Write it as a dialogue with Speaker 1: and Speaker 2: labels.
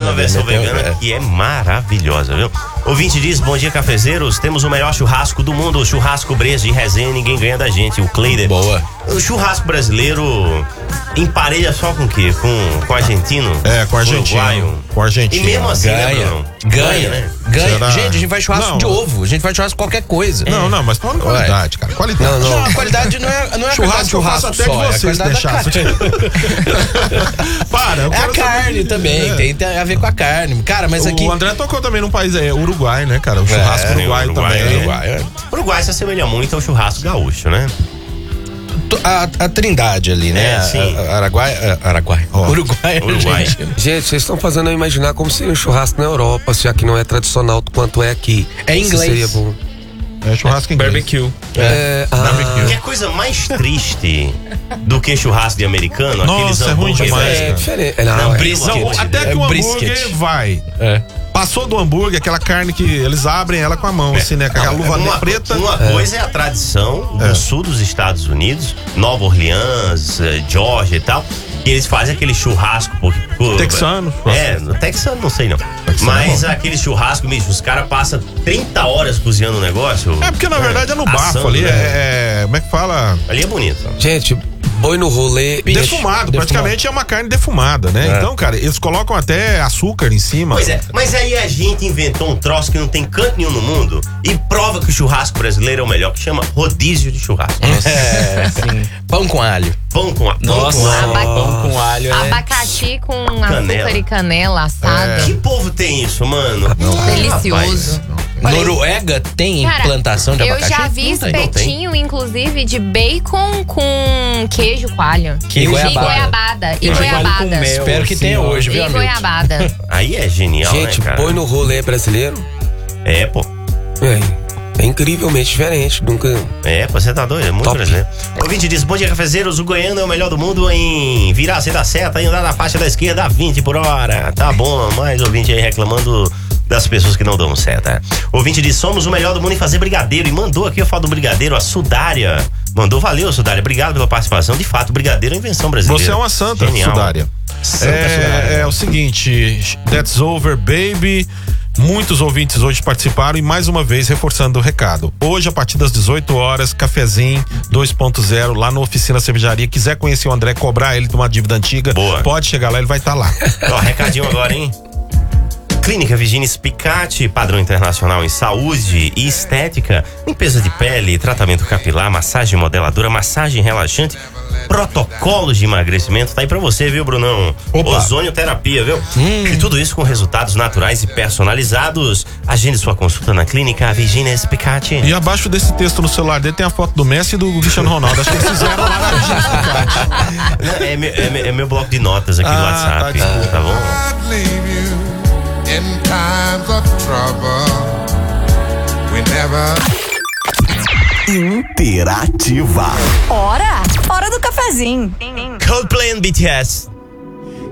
Speaker 1: uma versão vegana que é maravilhosa, viu? Ouvinte diz, bom dia, cafezeiros, temos o melhor churrasco do mundo, o churrasco Breza de resenha, ninguém ganha da gente, o Cleider.
Speaker 2: Boa.
Speaker 1: O churrasco brasileiro emparelha só com o quê? Com argentino?
Speaker 3: Com argentino.
Speaker 1: Uruguaio.
Speaker 3: Com argentino.
Speaker 1: E mesmo assim,
Speaker 2: Ganha,
Speaker 1: né?
Speaker 2: Gente, a gente faz churrasco de ovo, a gente faz churrasco de qualquer coisa.
Speaker 3: Não, mas falando qualidade, cara. Qualidade.
Speaker 2: Não, a qualidade não é
Speaker 3: churrasco eu faço até
Speaker 2: só,
Speaker 3: de vocês deixassem.
Speaker 2: É a carne também, tem a ver com a carne. Cara, mas aqui...
Speaker 3: O André tocou também num país Uruguai, né, cara? O churrasco uruguaio também.
Speaker 1: Uruguai se assemelha muito ao churrasco gaúcho, né?
Speaker 2: A Trindade ali, né?
Speaker 1: Sim.
Speaker 2: Uruguai.
Speaker 4: Gente, vocês estão fazendo eu imaginar como seria um churrasco na Europa, já que não é tradicional quanto é aqui.
Speaker 2: É inglês.
Speaker 4: Seria bom.
Speaker 3: É churrasco inglês.
Speaker 5: Barbecue.
Speaker 1: Que é coisa mais triste do que churrasco de americano?
Speaker 3: Nossa, é ruim demais.
Speaker 4: É diferente.
Speaker 3: Até que o hambúrguer vai. Passou do hambúrguer, aquela carne que eles abrem ela com a mão, assim, né? Com aquela luva preta.
Speaker 1: Uma coisa é a tradição do sul dos Estados Unidos, Nova Orleans, Georgia e tal, que eles fazem aquele churrasco.
Speaker 3: Texano.
Speaker 1: No texano não sei não. Mas aquele churrasco mesmo, os caras passam 30 horas cozinhando o negócio.
Speaker 3: Porque na verdade é no bafo
Speaker 1: assando,
Speaker 3: ali,
Speaker 1: né?
Speaker 3: como é que fala?
Speaker 1: Ali é bonito.
Speaker 4: Gente, boi no rolê.
Speaker 3: Defumado, praticamente é uma carne defumada, né? Então, cara, eles colocam até açúcar em cima.
Speaker 1: Pois é, mas aí a gente inventou um troço que não tem canto nenhum no mundo e prova que o churrasco brasileiro é o melhor, que chama rodízio de churrasco.
Speaker 2: Sim. Pão com alho.
Speaker 1: Pão com alho.
Speaker 2: Pão com alho.
Speaker 6: Abacaxi com açúcar e canela assada.
Speaker 1: Que povo tem isso, mano?
Speaker 6: Delicioso.
Speaker 2: Noruega tem plantação de abacaxi?
Speaker 6: Eu já vi espetinho, inclusive, de bacon com queijo coalho.
Speaker 2: E
Speaker 6: goiabada.
Speaker 2: Espero que tenha hoje, viu,
Speaker 6: E
Speaker 2: amigo?
Speaker 6: goiabada.
Speaker 1: Aí é genial,
Speaker 4: Gente,
Speaker 1: né, cara?
Speaker 4: boi no rolê brasileiro.
Speaker 1: Pô.
Speaker 4: É incrivelmente diferente. Nunca.
Speaker 1: Você tá doido, é muito brasileiro. O ouvinte diz, bom dia, cafezeiros, o goiano é o melhor do mundo em virar sem dar seta e andar na faixa da esquerda a 20 por hora. Tá bom, mais ouvinte aí reclamando das pessoas que não dão seta. O ouvinte diz, somos o melhor do mundo em fazer brigadeiro, e mandou aqui a foto do brigadeiro, a Sudária. Mandou, valeu, Sudária, obrigado pela participação. De fato, brigadeiro é invenção brasileira.
Speaker 3: Você é uma santa,
Speaker 1: Genial.
Speaker 3: Sudária. É o seguinte, That's Over Baby. Muitos ouvintes hoje participaram e mais uma vez reforçando o recado. Hoje, a partir das 18 horas, cafezinho 2.0 lá na Oficina Cervejaria. Quiser conhecer o André, cobrar ele de uma dívida antiga, pode chegar lá, ele vai estar lá.
Speaker 1: Recadinho agora, hein? Clínica Virginia Spicati, padrão internacional em saúde e estética, limpeza de pele, tratamento capilar, massagem modeladora, massagem relaxante, protocolos de emagrecimento, tá aí pra você, viu, Brunão? Ozonioterapia, viu? E tudo isso com resultados naturais e personalizados. Agende sua consulta na Clínica Virginia Spicati.
Speaker 3: E abaixo desse texto no celular dele tem a foto do Messi e do Cristiano Ronaldo. Acho que eles fizeram lá na Virginia Spicati.
Speaker 1: É meu bloco de notas aqui do WhatsApp, tá bom?
Speaker 7: In times of trouble,
Speaker 8: Interativa.
Speaker 9: Hora do cafezinho.
Speaker 1: Coldplay and BTS.